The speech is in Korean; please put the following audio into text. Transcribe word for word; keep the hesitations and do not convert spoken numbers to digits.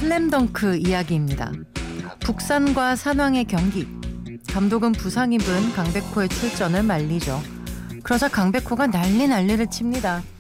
슬램덩크 이야기입니다. 북산과 산왕의 경기. 감독은 부상 입은 강백호의 출전을 말리죠. 그러자 강백호가 난리 난리를 칩니다.